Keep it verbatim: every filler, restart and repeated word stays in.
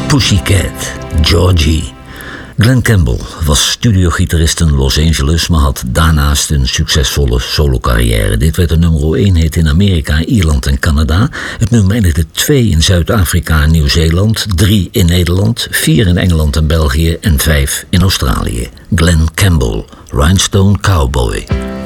Pussycat, Georgie. Glen Campbell was studiogitarist in Los Angeles, maar had daarnaast een succesvolle solocarrière. Dit werd de nummer één hit in Amerika, Ierland en Canada. Het nummer eindigde twee in Zuid-Afrika en Nieuw-Zeeland, drie in Nederland, vier in Engeland en België en vijf in Australië. Glen Campbell, Rhinestone Cowboy.